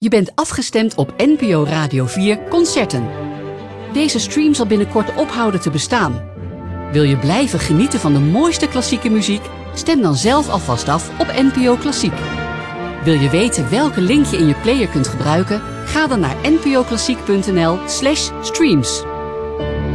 Je bent afgestemd op NPO Radio 4 Concerten. Deze stream zal binnenkort ophouden te bestaan. Wil je blijven genieten van de mooiste klassieke muziek? Stem dan zelf alvast af op NPO Klassiek. Wil je weten welke link je in je player kunt gebruiken? Ga dan naar npoklassiek.nl/streams.